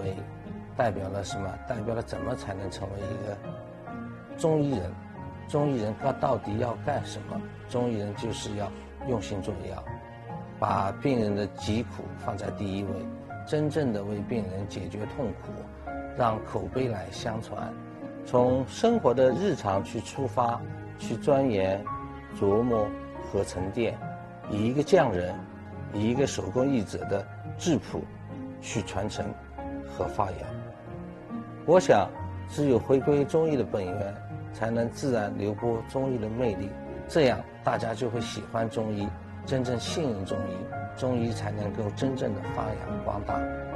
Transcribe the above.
徽代表了什么？代表了怎么才能成为一个中医人？中医人他到底要干什么？中医人就是要用心做药，把病人的疾苦放在第一位，真正的为病人解决痛苦，让口碑来相传，从生活的日常去出发，去钻研、琢磨和沉淀，以一个匠人，以一个手工艺者的质朴去传承和发扬。我想，只有回归中医的本源，才能自然流播中医的魅力，这样大家就会喜欢中医，真正信任中医，中医才能够真正的发扬光大。